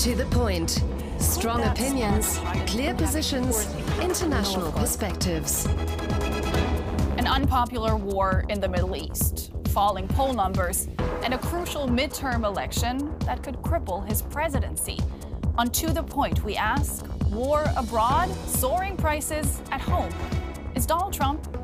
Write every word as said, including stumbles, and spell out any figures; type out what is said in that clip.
To the point. Strong opinions, clear positions, international perspectives. An unpopular war in the Middle East, falling poll numbers, and a crucial midterm election that could cripple his presidency. On To the Point, we ask, war abroad, soaring prices at home. Is Donald Trump